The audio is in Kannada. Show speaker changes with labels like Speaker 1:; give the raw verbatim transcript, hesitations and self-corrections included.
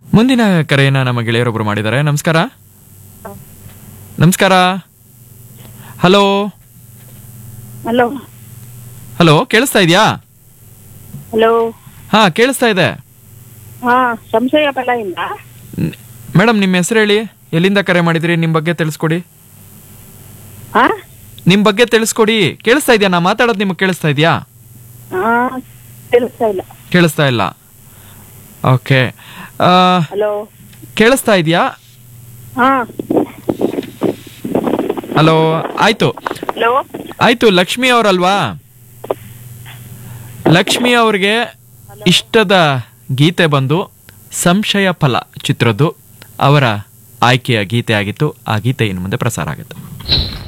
Speaker 1: ಮುಂದಿನ ಕರೆಯನ್ನ ನಮ್ಮ ಗೆಳೆಯರೊಬ್ರು ಮಾಡಿದ್ದಾರೆ. ನಮಸ್ಕಾರ. ನಮಸ್ಕಾರ. ಹಲೋ
Speaker 2: ಹಲೋ
Speaker 1: ಹಲೋ ಕೇಳಿಸ್ತಾ ಇದೆಯಾ?
Speaker 2: ಹಲೋ
Speaker 1: ಹಾ ಕೇಳಿಸ್ತಾ ಇದೆ
Speaker 2: ಹಾ ಸಂಶಯ ಫಲದಿಂದ
Speaker 1: ಮೇಡಮ್. ನಿಮ್ಮ ಹೆಸರು ಹೇಳಿ, ಎಲ್ಲಿಂದ ಕರೆ ಮಾಡಿದ್ರಿ? ನಿಮ್ಮ ಬಗ್ಗೆ ತಿಳಿಸ್ಕೊಡಿ.
Speaker 2: ಹಾ
Speaker 1: ನಿಮ್ಮ ಬಗ್ಗೆ ತಿಳಿಸ್ಕೊಡಿ. ಕೇಳಿಸ್ತಾ ಇದೆಯಾ? ನಾ ಮಾತಾಡೋದು ನಿಮಗೆ ಕೇಳಿಸ್ತಾ ಇದೆಯಾ?
Speaker 2: ಹಾ ಕೇಳಿಸ್ತಾ ಇಲ್ಲ.
Speaker 1: ಕೇಳಿಸ್ತಾ ಇಲ್ಲ. ಓಕೆ,
Speaker 2: ಹಲೋ
Speaker 1: ಕೇಳಿಸ್ತಾ ಇದೆಯಾ?
Speaker 2: ಹಾ
Speaker 1: ಹಲೋ. ಆಯ್ತು
Speaker 2: ಹಲೋ
Speaker 1: ಆಯ್ತು ಲಕ್ಷ್ಮಿ ಅವರಲ್ವಾ? ಲಕ್ಷ್ಮಿ ಅವ್ರಿಗೆ ಇಷ್ಟದ ಗೀತೆ ಬಂದು ಸಂಶಯ ಫಲ ಚಿತ್ರದ್ದು ಅವರ ಆಯ್ಕೆಯ ಗೀತೆ ಆಗಿತ್ತು. ಆ ಗೀತೆ ಇನ್ನು ಮುಂದೆ ಪ್ರಸಾರ ಆಗುತ್ತೆ.